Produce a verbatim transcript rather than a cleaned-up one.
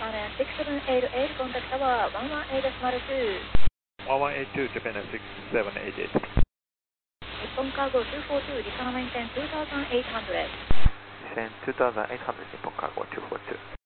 Japan six seven eight eight, contact tower one one eight point two. one one eight two, Japan six seven eight eight. Nippon Cargo two four two, return maintain two thousand eight hundred. Descend two thousand eight hundred, Nippon Cargo two four two.